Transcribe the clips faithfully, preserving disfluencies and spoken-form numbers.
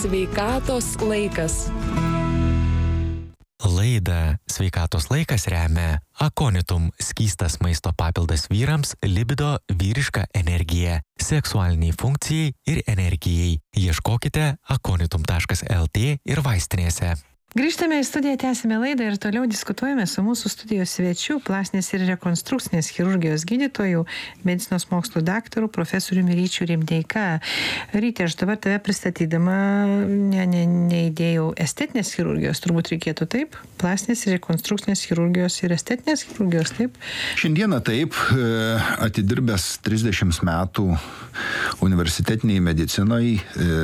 Sveikatos laikas. Laidą Sveikatos laikas remia Akonitum skystas maisto papildas vyrams, libido, vyriška energija, seksualiniai funkcijai ir energijai. Ieškokite akonitum taškas lt ir vaistinėse. Grįžtame į studiją, tęsime laidą ir toliau diskutuojame su mūsų studijos svečiu, plastinės ir rekonstrukcinės chirurgijos gydytojų, medicinos mokslų daktaru, profesoriumi Ryčiu Rimdeika. Ryti, aš dabar tave pristatydama ne, ne, neįdėjau estetinės chirurgijos, turbūt reikėtų taip? Plastinės ir rekonstrukcinės chirurgijos ir estetinės chirurgijos, taip? Šiandieną taip, atidirbęs trisdešimt metų universitetiniai medicinoje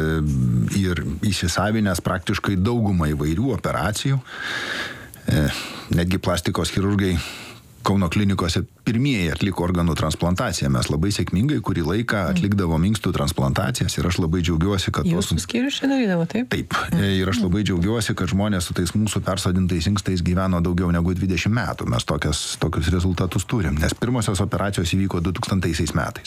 ir įsisavinęs praktiškai daugumą įvairių operacijų. Netgi plastikos chirurgai Kauno klinikose pirmieji atliko organų transplantaciją. Mes labai sėkmingai kurį laiką atlikdavom inkstų transplantacijas ir aš labai džiaugiuosi, kad... Jūsų skyrius čia darydavo, taip? Taip. Ir aš labai džiaugiuosi, kad žmonės su tais mūsų persodintais inkstais gyveno daugiau negu dvidešimt metų. Mes tokias, tokius rezultatus turim, nes pirmosios operacijos įvyko du tūkstantaisiais metais.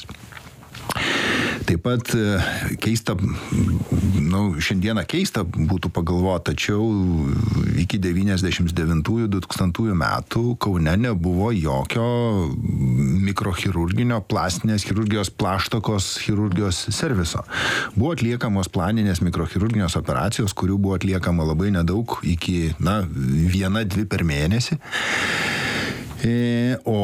Taip pat keista, nu, šiandieną keista būtų pagalvoti, tačiau iki devyniasdešimt devintųjų du tūkstantųjų metų Kaune nebuvo jokio mikrochirurginio plastinės chirurgijos plaštakos chirurgijos serviso. Buvo atliekamos planinės mikrochirurginės operacijos, kurių buvo atliekama labai nedaug, iki, na, viena, dvi per mėnesį. E, o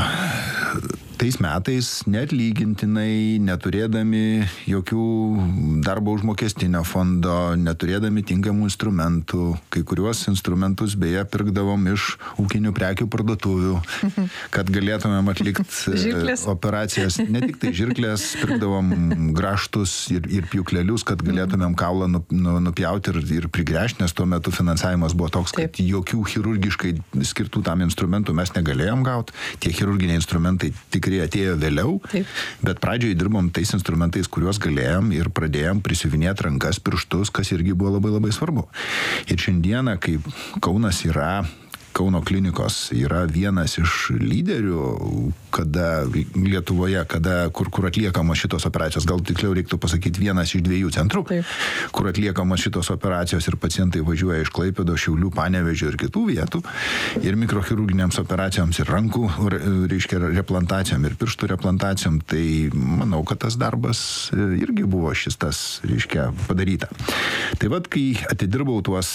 tais metais neatlygintinai, neturėdami jokių darbo užmokestinio fondo, neturėdami tinkamų instrumentų, kai kuriuos instrumentus beje pirkdavom iš ūkinių prekių parduotuvių, kad galėtumėm atlikti operacijas. Ne tik tai žirklės, pirkdavom grąžtus ir, ir pjūklelius, kad galėtumėm kaulą nu, nu, nupjauti ir, ir prigręžti, nes tuo metu finansavimas buvo toks, kad jokių chirurgiškai skirtų tam instrumentų mes negalėjom gauti. Tie chirurginiai instrumentai tikrai atėjo vėliau, taip. Bet pradžioje dirbom tais instrumentais, kuriuos galėjom ir pradėjom prisiuvinėti rankas, pirštus, kas irgi buvo labai labai svarbu. Ir šiandieną, kai Kaunas yra, Kauno klinikos yra vienas iš lyderių, kada Lietuvoje, kada, kur, kur atliekamos šitos operacijos, gal tiksliau reiktų pasakyti vienas iš dviejų centrų, taip. Kur atliekamos šitos operacijos ir pacientai važiuoja iš Klaipėdos, Šiaulių, Panevėžio ir kitų vietų. Ir mikrochirurginėms operacijoms ir rankų, reiškia, replantacijom ir pirštų replantacijom, tai manau, kad tas darbas irgi buvo šis tas, reiškia, padaryta. Tai vat, kai atidirbau tuos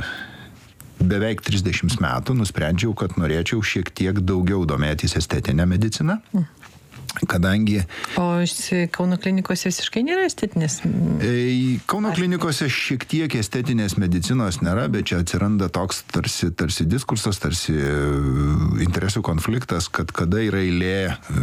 beveik trisdešimt metų, nusprendžiau, kad norėčiau šiek tiek daugiau domėtis estetinę mediciną, kadangi... O Kauno klinikose visiškai nėra estetinės? Kauno klinikose šiek tiek estetinės medicinos nėra, bet čia atsiranda toks tarsi, tarsi diskursas, tarsi interesų konfliktas, kad kada yra eilė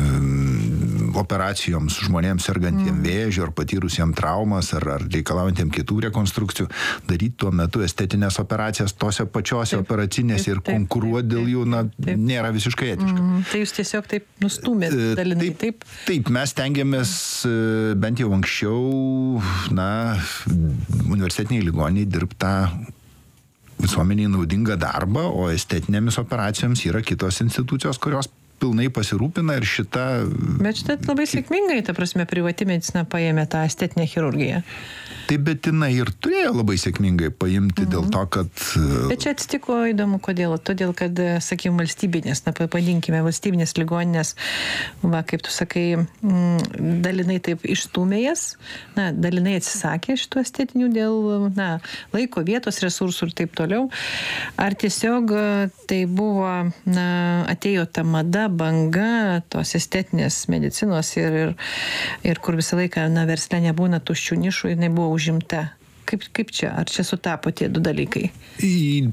operacijoms žmonėms sergantiem mm. vėžiu ar patyrusiem traumas ar, ar reikalaujantiem kitų rekonstrukcijų, daryti tuo metu estetinės operacijas tose pačiose taip, operacinėse taip, ir konkuruoti dėl jų, na, taip. Nėra visiškai etiška. Mm. Tai jūs tiesiog taip nustumėt dalinai, taip? Taip, taip mes tengiamės bent jau anksčiau, na, universitetiniai ligoniai dirbtą visuomeniai naudingą darbą, o estetinėmis operacijoms yra kitos institucijos, kurios pilnai pasirūpina ir šita... Bet šitą labai sėkmingai, ta prasme, privati medicina paėmė tą estetinę chirurgiją. Taip, bet jinai ir turėjo labai sėkmingai paimti mm-hmm. dėl to, kad... Bet čia atsitiko įdomu, kodėl. Todėl, kad, sakykime, valstybinės, na, pavadinkime, valstybinės ligoninės, va, kaip tu sakai, dalinai taip išstūmė jas, na, dalinai atsisakė šitų estetinių dėl, na, laiko, vietos, resursų ir taip toliau. Ar tiesiog tai buvo, na, atėjo ta mada, banga tos estetinės medicinos ir, ir, ir kur visą laiką, na, versle nebūna tuščių nišų ir nebuvo užimta. Kaip, kaip čia? Ar čia sutapo tie du dalykai? Į,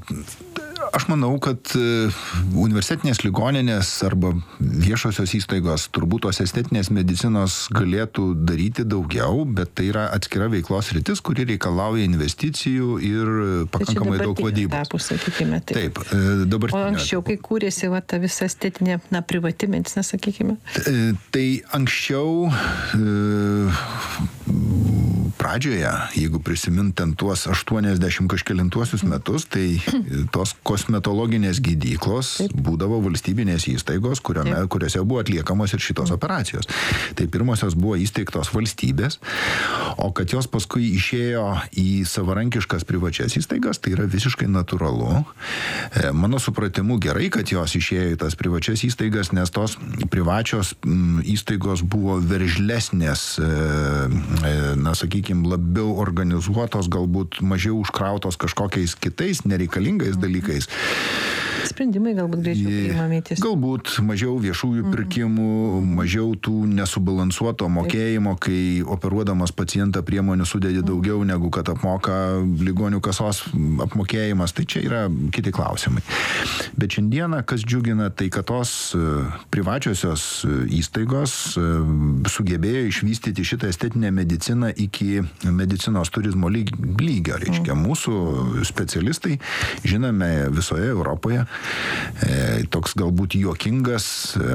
aš manau, kad universitetinės ligoninės arba viešosios įstaigos turbūt tos estetinės medicinos galėtų daryti daugiau, bet tai yra atskira veiklos sritis, kuri reikalauja investicijų ir pakankamai daug vadybos. Etapų, sakykime, taip. Taip, dabartinė. O anksčiau, kai kūrėsi va, ta visa estetinė, na, privati medicina, sakykime? Tai anksčiau... E, pradžioje, jeigu prisimint ten tuos aštuoniasdešimt kažkelintuosius metus, tai tos kosmetologinės gydyklos būdavo valstybinės įstaigos, kuriame, kuriuose buvo atliekamos ir šitos operacijos. Tai pirmosios buvo įsteigtos valstybės, o kad jos paskui išėjo į savarankiškas privačias įstaigas, tai yra visiškai natūralu. Mano supratimu gerai, kad jos išėjo į tas privačias įstaigas, nes tos privačios įstaigos buvo veržlesnės, na, sakykime, labiau organizuotos, galbūt mažiau užkrautos kažkokiais kitais nereikalingais dalykais. Sprendimai galbūt greičiau priimami tiesiog. Galbūt mažiau viešųjų pirkimų, mažiau tų nesubalansuoto mokėjimo, kai operuodamas pacientą priemonių sudėdi daugiau negu kad apmoka ligonių kasos apmokėjimas. Tai čia yra kiti klausimai. Bet šiandieną, kas džiugina, tai kad tos privačiosios įstaigos sugebėjo išvystyti šitą estetinę mediciną iki medicinos turizmo lygio. Reiškia, mūsų specialistai, žinome, visoje Europoje, toks galbūt juokingas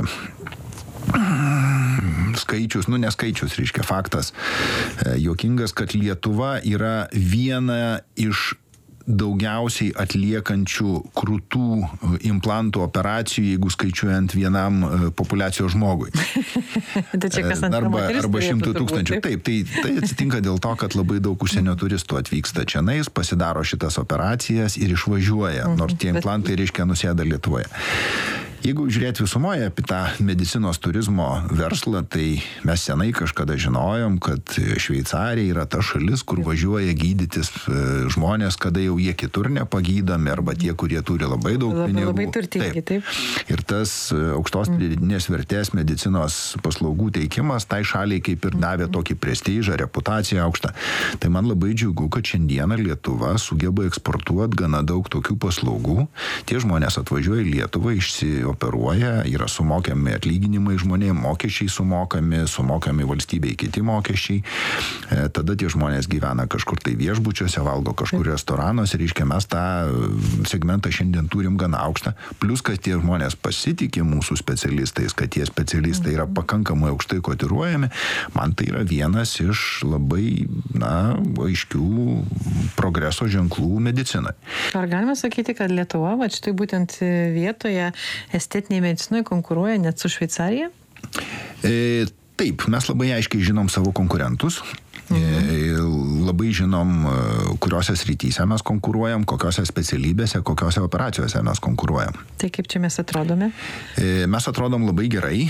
skaičius, nu neskaičius, reiškia faktas, juokingas, kad Lietuva yra viena iš daugiausiai atliekančių krūtų implantų operacijų, jeigu skaičiuojant vienam populiacijos žmogui. Tai čia kas antra arba, moteris arba šimtų turėtų tūkstančių. turbūt, Taip, tai, tai atsitinka dėl to, kad labai daug užsienio turistų atvyksta čionais, pasidaro šitas operacijas ir išvažiuoja, nors tie implantai, reiškia, nusėda Lietuvoje. Jeigu žiūrėti visumoje apie tą medicinos turizmo verslą, tai mes senai kažkada žinojom, kad Šveicarija yra ta šalis, kur važiuoja gydytis žmonės, kada jau jie kitur nepagydomi, arba tie, kurie turi labai daug labai, pinigų. labai turtingi, taip. Ir tas aukštos pridėtinės vertės medicinos paslaugų teikimas tai šaliai kaip ir davė tokį prestižą, reputaciją aukštą. Tai man labai džiugu, kad šiandieną Lietuva sugeba eksportuoti gana daug tokių paslaugų. Tie žmonės atvažiuoja į Lietuvą, išsioperuoja, yra sumokiami atlyginimai žmonėms, mokesčiai sumokami, sumokami valstybei kiti mokesčiai. E, tada tie žmonės gyvena kažkur tai viešbučiuose, valgo kažkur restoranuose, reiškia, mes tą segmentą šiandien turim gana aukštą. Plus, kad tie žmonės pasitikė mūsų specialistais, kad tie specialistai yra pakankamai aukštai kotiruojami, man tai yra vienas iš labai, na, aiškių progreso ženklų medicinai. Ar galima sakyti, kad Lietuva, va štai būtent vietoje estetiniai medicinoje konkuruoja net su Šveicarija? E, taip, mes labai aiškiai žinom savo konkurentus. Mhm. Labai žinom, kuriuose srityse mes konkuruojam, kokiuose specialybėse, kokiuose operacijose mes konkuruojam. Tai kaip čia mes atrodome? Mes atrodom labai gerai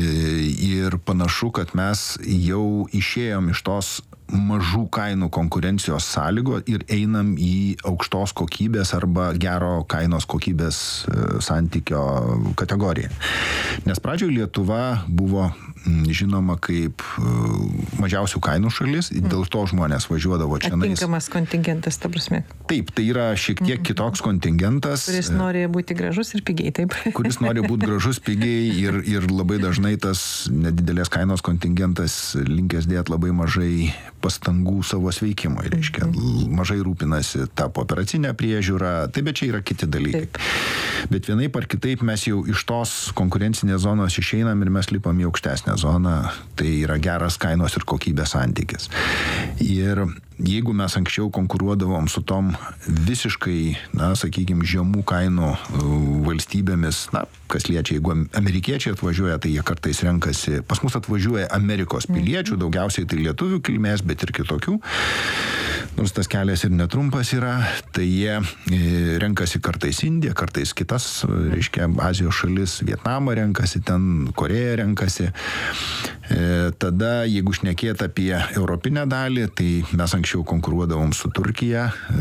ir panašu, kad mes jau išėjom iš tos mažų kainų konkurencijos sąlygo ir einam į aukštos kokybės arba gero kainos kokybės santykio kategoriją. Nes pradžioje Lietuva buvo žinoma kaip mažiausių kainų šalis, dėl to žmonės važiuodavo čia. Atinkamas kontingentas, ta prasme. Taip, tai yra šiek tiek kitoks kontingentas. Kuris nori būti gražus ir pigiai, taip. Kuris nori būti gražus, pigiai ir, ir labai dažnai tas nedidelės kainos kontingentas linkęs dėti labai mažai pastangų savo sveikimui, reiškia, mažai rūpinasi tą operacinę priežiūrą, tai bet čia yra kiti dalykai. Taip. Bet vienaip ar kitaip mes jau iš tos konkurencinės zonos išeinam ir mes lipam į aukštesnę zoną, tai yra geras kainos ir kokybės santykis. Ir jeigu mes anksčiau konkuruodavom su tom visiškai, na, sakykime, žemų kainų valstybėmis, na, kas liečia, jeigu amerikiečiai atvažiuoja, tai jie kartais renkasi, pas mus atvažiuoja Amerikos piliečių, daugiausiai tai lietuvių kilmės, bet ir kitokių, nors tas kelias ir netrumpas yra, tai jie renkasi kartais Indiją, kartais kitas, reiškia, Azijos šalis, Vietnamą renkasi, ten Koreją renkasi. Tada, jeigu šnekėt apie europinę dalį, tai mes anksčiau konkuruodavom su Turkija,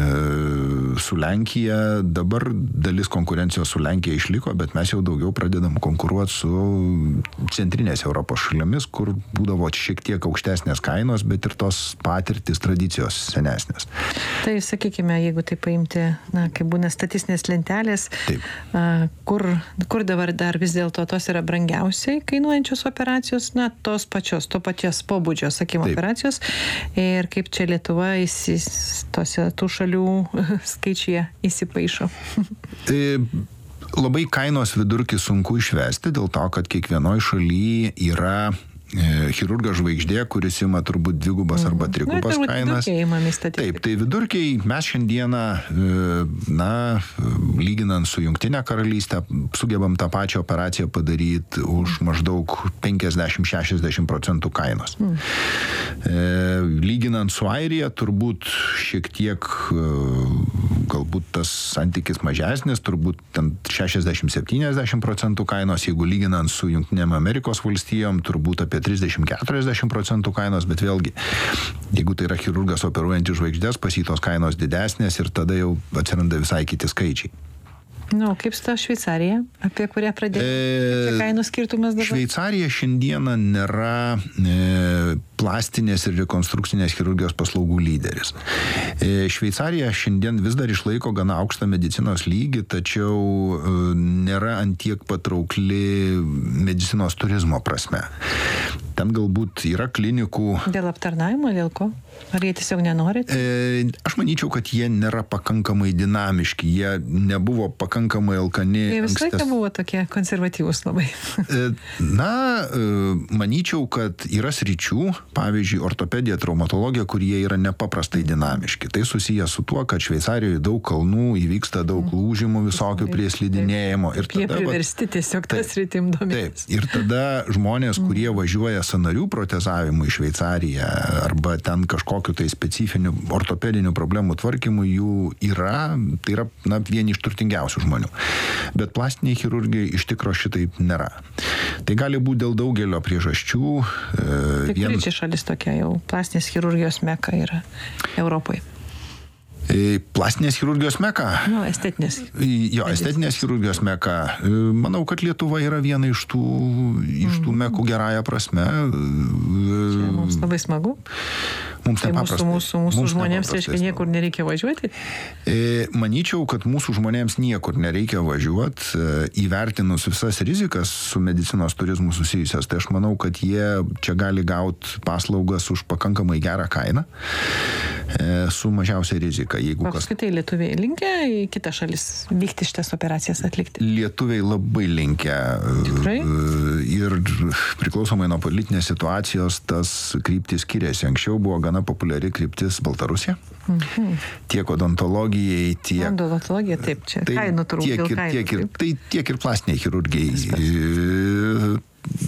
su Lenkija, dabar dalis konkurencijos su Lenkija išliko, bet mes jau daugiau pradedam konkuruoti su centrinės Europos šalimis, kur būdavo šiek tiek aukštesnės kainos, bet ir tos patirtis, tradicijos senesnės. Tai sakykime, jeigu tai paimti, na, kaip būna statistinės lentelės, a, kur, kur dabar dar vis dėlto tos yra brangiausiai kainuojančios operacijos, na, tos pačios, to pačios pobūdžio, sakykim, operacijos, ir kaip čia Lietuva įsis, tose tų šalių skaičiuje įsipaišo. Tai labai kainos vidurkį sunku išvesti, dėl to, kad kiekvienoj šaly yra chirurgas žvaigždė, kuris ima turbūt dvigubas mm. arba trigubas na, kainas. Taip, tai vidurkiai mes šiandieną, na, lyginant su Jungtinė karalystė, sugebam tą pačią operaciją padaryti už maždaug penkiasdešimt šešiasdešimt procentų kainos. Mm. Lyginant su Airija, turbūt šiek tiek galbūt tas santykis mažesnis, turbūt ten šešiasdešimt septyniasdešimt procentų kainos, jeigu lyginant su Jungtinėm Amerikos valstijom, turbūt apie trisdešimt keturiasdešimt procentų kainos, bet vėlgi, jeigu tai yra chirurgas operuojantis žvaigždės, pas jį tos kainos didesnės ir tada jau atsiranda visai kiti skaičiai. Nu, kaip su ta Šveicarija, apie kurią pradėjome? E, Čia kainų skirtumas dabar? Šveicarija šiandieną nėra e, plastinės ir rekonstrukcinės chirurgijos paslaugų lyderis. E, Šveicarija šiandien vis dar išlaiko gana aukštą medicinos lygį, tačiau e, nėra antiek patraukli medicinos turizmo prasme. Ten galbūt yra klinikų... Dėl aptarnavimo, dėl ko? Ar jie tiesiog nenori? E, aš manyčiau, kad jie nėra pakankamai dinamiški, jie nebuvo pakankamai alkani. Jie visą laiką buvo tokie konservatyvūs labai. E, na, e, manyčiau, kad yra sričių, pavyzdžiui, ortopedija, traumatologija, kurie yra nepaprastai dinamiški. Tai susijęs su tuo, kad Šveicarijoje daug kalnų, įvyksta daug lūžimų visokių prie slidinėjimo. Ir jie tada, priversti tiesiog tas rytim domėtis. Taip, ir tada žmonės, kurie važiuoja sąnarių protezavimui į Šveicariją arba ten kažkokiu tai specifinių ortopedinių problemų tvarkymų jų yra, tai yra na, vieni iš turtingiausių žmonių. Bet plastiniai chirurgijai iš tikro šitaip nėra. Tai gali būti dėl daugelio priežasčių. Tai vien... kuri čia šalis tokia jau plastinės chirurgijos meka yra Europoje? Plastinės chirurgijos meka? Nu, estetinės. Jo, estetinės chirurgijos meka. Manau, kad Lietuva yra viena iš tų, iš tų mekų gerąją prasme. Čia mums labai smagu. Mums tai mūsų, mūsų, mūsų mums žmonėms, reiškia, niekur nereikia važiuoti? Manyčiau, kad mūsų žmonėms niekur nereikia važiuoti. Įvertinus visas rizikas su medicinos turizmu susijusias, tai aš manau, kad jie čia gali gauti paslaugas už pakankamai gerą kainą su mažiausia rizika. Jeigu kas... Apskritai lietuviai linkę į kitą šalis vykti šitas operacijas atlikti? Lietuviai labai linkę. Tikrai? Ir priklausomai nuo politinės situacijos tas kryptis skiriasi. Anksčiau buvo gana populiari kryptis Baltarusija. Mhm. Tiek odontologijai, tiek... Odontologija, taip, čia tai kainų turbūt tiek dėl ir, kainų. Tiek ir, tai tiek ir plastiniai chirurgijai.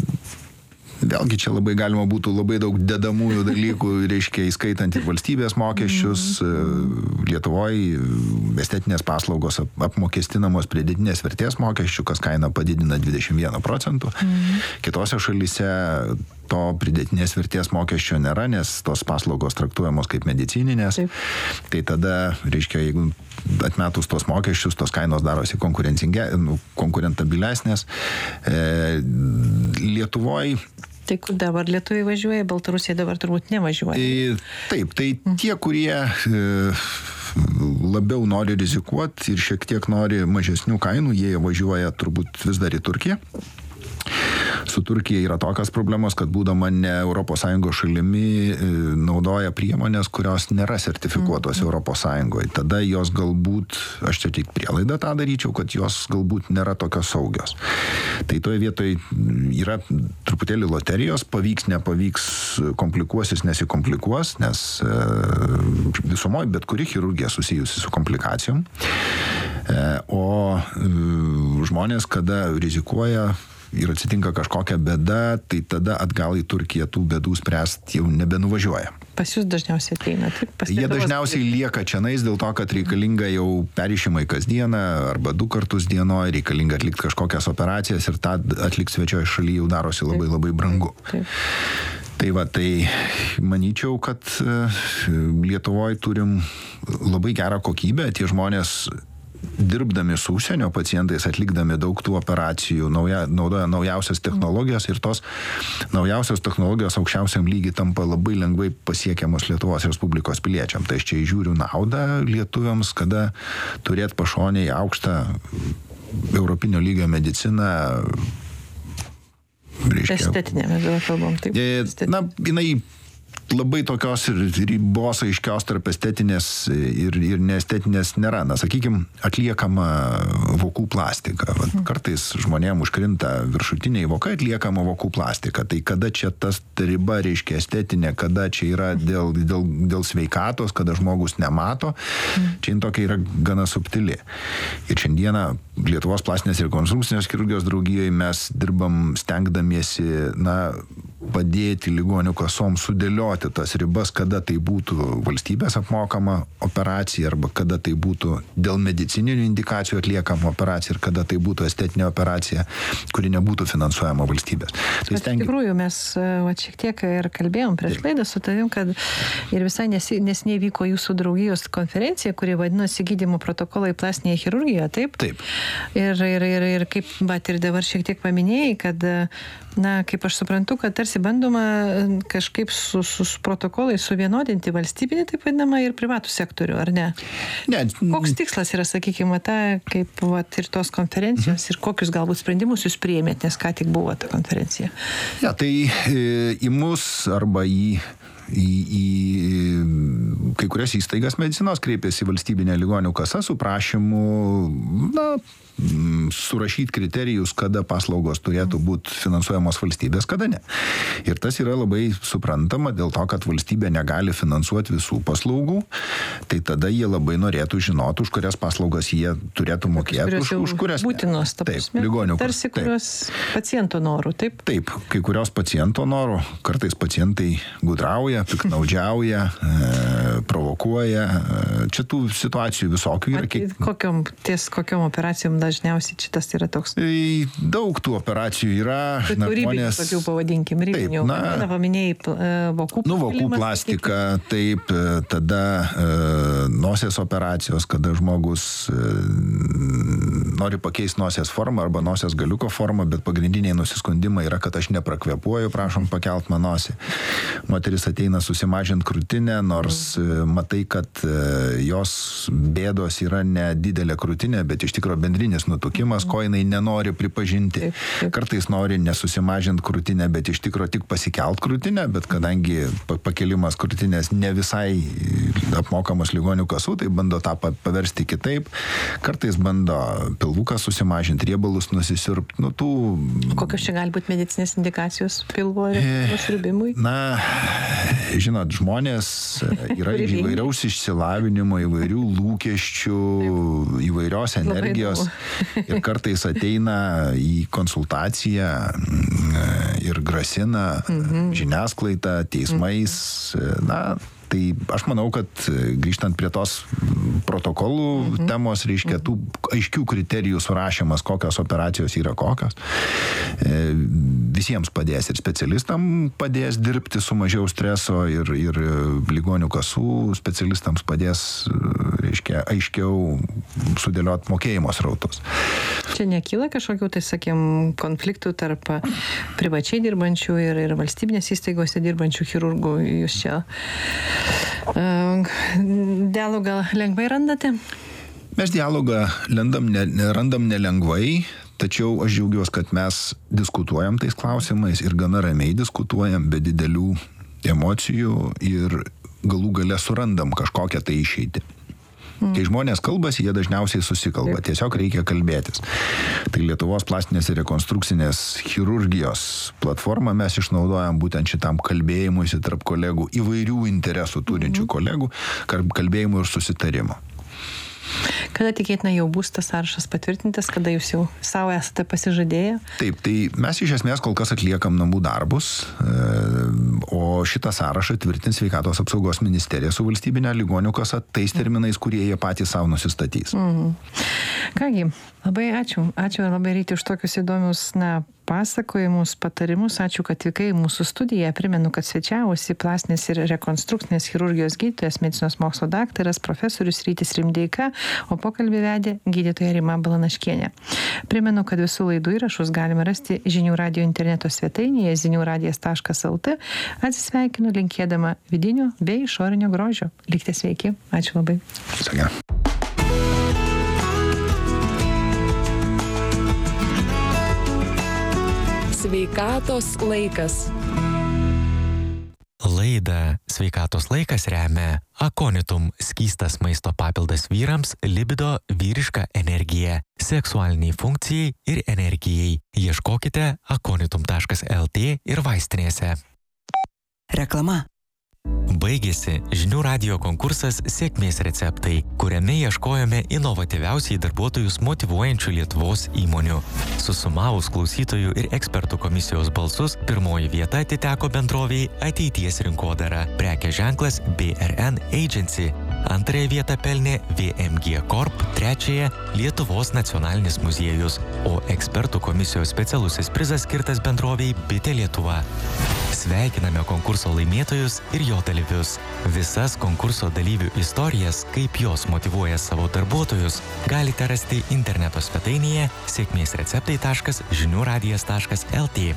Vėlgi čia labai galima būtų labai daug dedamųjų dalykų, reiškia, įskaitant ir valstybės mokesčius. Mm. Lietuvoje estetinės paslaugos apmokestinamos pridėtinės vertės mokesčių, kas kainą padidina dvidešimt vieną procentą. Mm. Kitose šalyse to pridėtinės vertės mokesčio nėra, nes tos paslaugos traktuojamos kaip medicininės. Taip. Tai tada, reiškia, jeigu atmetus tos mokesčius, tos kainos darosi konkurentabilesnės. E, Lietuvoje Tai kur dabar lietuviai važiuoja, Baltarusija dabar turbūt nevažiuoja. E, taip, tai tie, kurie e, labiau nori rizikuoti ir šiek tiek nori mažesnių kainų, jie važiuoja turbūt vis dar į Turkiją. Su Turkija yra tokios problemos, kad būdama ne Europos Sąjungos šalimi naudoja priemonės, kurios nėra sertifikuotos mm. Europos Sąjungoje. Tada jos galbūt, aš čia tik prielaidą tą daryčiau, kad jos galbūt nėra tokios saugios. Tai toje vietoje yra truputėlį loterijos, pavyks, nepavyks, komplikuosis, nesikomplikuos, nes visumoje bet kuri chirurgija susijusi su komplikacijom. O žmonės, kada rizikuoja ir atsitinka kažkokia bėda, tai tada atgal į Turkiją tų bėdų spręsti jau nebenuvažiuoja. Pas jūs dažniausiai ateina, taip? Pas Jie dažniausiai lieka čianais dėl to, kad reikalinga jau perrišimai kasdieną arba du kartus dienoje, reikalinga atlikti kažkokias operacijas ir tą atlikti svečioje šalyje jau darosi labai labai brangu. Taip. Tai va, tai manyčiau, kad Lietuvoje turim labai gerą kokybę, tie žmonės dirbdami su užsienio pacientais, atlikdami daug tų operacijų, nauja, naudoja naujausias technologijas ir tos naujausios technologijos aukščiausiam lygiai tampa labai lengvai pasiekiamos Lietuvos Respublikos piliečiam. Tai aš čia įžiūriu naudą lietuviams, kada turėt pašonėje aukštą europinio lygio mediciną. Reiškia, estetinė, mes dabar kalbam, taip. Na, jinai labai tokios ribos aiškios tarp estetinės ir, ir neestetinės nėra. Na, sakykime, atliekama vokų plastika. Vat, kartais žmonėm užkrinta viršutiniai vokai, atliekama vokų plastika. Tai kada čia tas riba reiškia estetinė, kada čia yra dėl, dėl, dėl sveikatos, kada žmogus nemato, čia jin tokia yra gana subtili. Ir šiandieną Lietuvos plastinės ir rekonstrukcinės chirurgijos draugijoje mes dirbam stengdamiesi, na, padėti ligonių kasom sudėlioti tas ribas, kada tai būtų valstybės apmokama operacija arba kada tai būtų dėl medicininių indikacijų atliekama operacija ir kada tai būtų estetinė operacija, kuri nebūtų finansuojama valstybės. Tai Bet stengi... iš tikrųjų mes va, šiek tiek ir kalbėjom prieš laidą su tavim, kad ir visai nesiniai vyko jūsų draugijos konferencija, kuri vadinosi gydymo protokolai plastinėje chirurgijoje, taip? Taip. Ir, ir, ir, ir kaip, bet ir dabar šiek tiek paminėjai, kad, na, kaip aš suprantu, kad tarsi bandoma kažkaip su, su, su protokolai suvienodinti valstybinį, taip vadinamą, ir privatų sektorių, ar ne? Ne. Koks tikslas yra, sakykime, ta, kaip vat, ir tos konferencijos, mhm. ir kokius galbūt sprendimus jūs priėmėt, nes ką tik buvo ta konferencija? Ja, tai e, į mus arba į Į, į kai kurias įstaigas medicinos kreipėsi valstybinė ligonių kasa su prašymu, na, surašyti kriterijus, kada paslaugos turėtų būti finansuojamos valstybės, kada ne. Ir tas yra labai suprantama dėl to, kad valstybė negali finansuoti visų paslaugų, tai tada jie labai norėtų žinoti, už kurias paslaugas jie turėtų mokėti, už, už kurias būtinos, ta prasme, ligonių kasa. Tarsi kurios paciento norų, taip? Taip, kai kurios paciento norų, kartais pacientai gudrauja, piknaudžiauja, e, provokuoja. Čia tų situacijų visokių yra. Kiek... Kokiom, ties kokiom operacijom dažniausiai šitas yra toks? Tai daug tų operacijų yra. Tai tų ribinių, tokių pavadinkim, ribinių. Taip, na, na, paminėjai uh, vokų nu, vokų plastika, taip, tada uh, nosies operacijos, kada žmogus uh, nori pakeisti nosies formą arba nosies galiuko formą, bet pagrindiniai nusiskundimai yra, kad aš neprakvėpuoju, prašom pakelt man nosį. Moteris ateina susimažinti krūtinę, nors mm. matai, kad jos bėdos yra ne didelė krūtinė, bet iš tikrųjų bendrinis nutukimas, mm. ko jinai nenori pripažinti. Taip, taip. Kartais nori nesusimažinti krūtinę, bet iš tikrųjų tik pasikelt krūtinę, bet kadangi pakelimas krūtinės ne visai apmokamos ligonių kasų, tai bando tą paversti kitaip. Kartais bando pilvuką susimažinti, riebalus nusisiurbti. Nu, tų... Kokios čia gali būti medicinės indikacijos pilvo nusiurbimui? Na, žinot, žmonės yra įvairiaus išsilavinimo, įvairių lūkesčių, įvairios energijos ir kartais ateina į konsultaciją ir grasina mhm. žiniasklaida, teismais. Na, tai aš manau, kad grįžtant prie tos protokolų mhm. temos, reiškia, tų aiškių kriterijų surašymas, kokios operacijos yra kokios, visiems padės ir specialistam padės dirbti su mažiau streso ir, ir ligonių kasų specialistams padės, reiškia, aiškiau sudėlioti mokėjimo srautus. Čia nekyla kažkokių, tai sakėm, konfliktų tarp privačiai dirbančių ir, ir valstybinės įstaigose dirbančių chirurgų. Jūs čia dialogą lengvai randate? Mes dialogą lendam, ne, randam nelengvai, tačiau aš džiaugiuosi, kad mes diskutuojam tais klausimais ir gana ramiai diskutuojam, be didelių emocijų ir galų gale surandam kažkokią tai išeitį. Mm. Kai žmonės kalbasi, jie dažniausiai susikalba. Taip. Tiesiog reikia kalbėtis. Tai Lietuvos plastinės ir rekonstrukcinės chirurgijos platformą mes išnaudojam būtent šitam kalbėjimuisi tarp kolegų, įvairių interesų turinčių mm. kolegų, kalbėjimų ir susitarimo. Kada tikėtina jau bus tas sąrašas patvirtintas, kada jūs jau savo esate pasižadėję? Taip, tai mes iš esmės kol kas atliekam namų darbus, o šitą sąrašą tvirtins Sveikatos apsaugos ministerija su valstybinė ligonių kasa tais terminais, kurie jie patys savo nusistatys. Mhm. Kągi, labai ačiū. Ačiū labai Ryti už tokius įdomius, na, pasakojimus, patarimus. Ačiū, kad atvykai į mūsų studiją. Primenu, kad svečiavosi plastinės ir rekonstrukcinės chirurgijos gydytojas, medicinos mokslo daktaras, profesorius Rytis Rimdeika, o pokalbį vedė gydytoja Rima Balanaškienė. Primenu, kad visų laidų įrašus galime rasti Žinių radijo interneto svetainėje zinių radijas taškas lt. Atsisveikinu linkėdama vidinio bei išorinio grožio. Likite sveiki. Ačiū labai. Sakia. Sveikatos laikas. Laidą Sveikatos laikas remia Akonitum skystas maisto papildas vyrams, libido, vyriška energija, seksualiniai funkcijai ir energijai. Ieškokite akonitum taškas lt ir vaistinėse. Reklama. Baigėsi žinių radijo konkursas Sėkmės receptai, kuriame ieškojome inovatyviausiai darbuotojus motyvuojančių Lietuvos įmonių. Susumavus klausytojų ir ekspertų komisijos balsus, pirmoji vieta atiteko bendroviai Ateities rinkodara, prekės ženklas B R N Agency. Antrąją vietą pelnė V M G Corp, trečiąją Lietuvos nacionalinis muziejus, o ekspertų komisijos specialusis prizas skirtas bendroviai Bitė Lietuva. Sveikiname konkurso laimėtojus ir jo dalyvius. Visas konkurso dalyvių istorijas, kaip jos motyvuoja savo darbuotojus, galite rasti interneto svetainėje sėkmės receptai taškas žinių radijas taškas lt.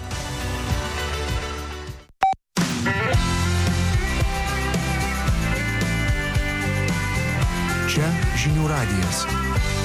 Čia žinių radijas.